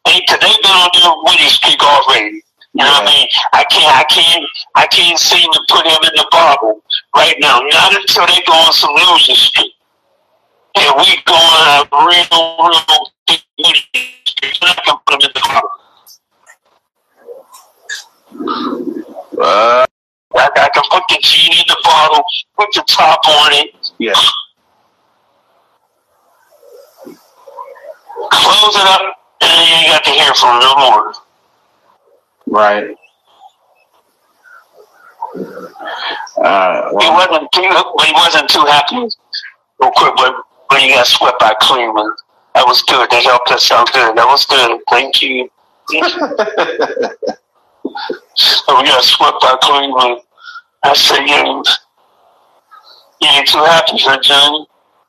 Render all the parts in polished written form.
Cause they've been on their winning streak already. You know what I mean? I can't seem to put him in the bubble right now. Not until they go on some losing streak. And we go on a real losing streak. I can put him in the bubble. I can put the genie in the bottle, put the top on it. Yeah. Close it up, and then you ain't got to hear from him no more. Right. Well, he wasn't too happy real quick when he got swept by Cleveland. That was good. They helped us out good. That was good. Thank you. So we got swept by Cleveland. I said, you ain't too happy for Johnny.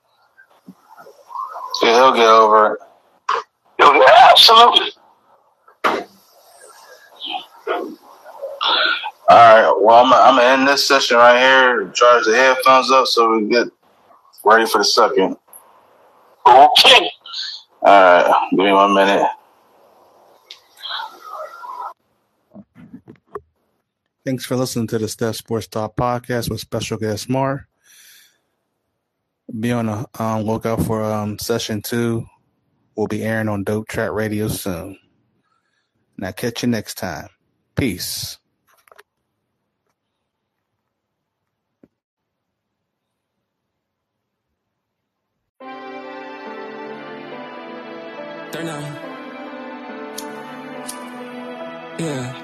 Yeah, he'll get over it. Absolutely. All right. Well, I'm gonna end this session right here. Charge the headphones up so we get ready for the second. Okay. All right. Give me 1 minute. Thanks for listening to the Steph Sports Talk podcast with special guest Mar. Be on the lookout for session 2. We'll be airing on Dope Trap Radio soon. Now catch you next time. Peace. Yeah.